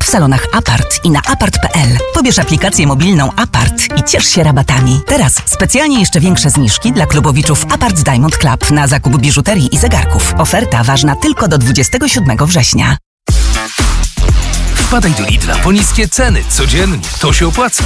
w salonach Apart i na apart.pl. Pobierz aplikację mobilną Apart i ciesz się rabatami. Teraz specjalnie jeszcze większe zniżki dla klubowiczów Apart Diamond Club na zakup biżuterii i zegarków. Oferta ważna tylko do 27 września. Wpadaj do Lidla po niskie ceny codziennie. To się opłaca.